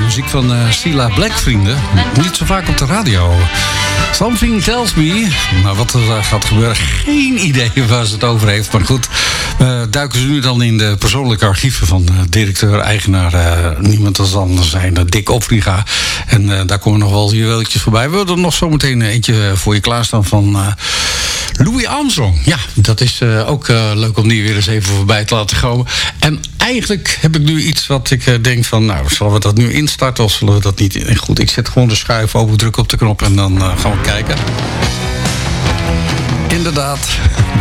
muziek van Cilla Black, vrienden. Niet zo vaak op de radio. Something tells me. Maar wat er gaat gebeuren, geen idee waar ze het over heeft. Maar goed, duiken ze nu dan in de persoonlijke archieven van directeur-eigenaar. Niemand anders zijn Dick Opfriga. En daar komen nog wel juweeltjes voorbij. We hebben er nog zometeen eentje voor je klaarstaan van Louis Armstrong. Ja, dat is ook leuk om die weer eens even voorbij te laten komen. En eigenlijk heb ik nu iets wat ik denk van, nou, zullen we dat nu instarten of zullen we dat niet? Goed, ik zet gewoon de schuif open, druk op de knop en dan gaan we kijken. Inderdaad.